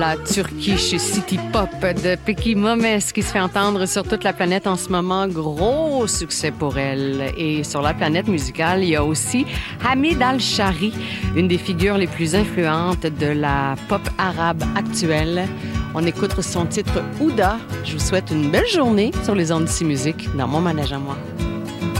La Turkish City Pop de Peki Momes qui se fait entendre sur toute la planète en ce moment. Gros succès pour elle. Et sur la planète musicale, il y a aussi Hamid Al-Shari, une des figures les plus influentes de la pop arabe actuelle. On écoute son titre Ouda. Je vous souhaite une belle journée sur les ondes d'ici musique dans mon manège à moi.